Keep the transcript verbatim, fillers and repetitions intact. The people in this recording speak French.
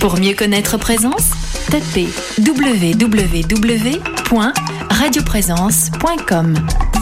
Pour mieux connaître Présence, tapez w w w point radio présence point com.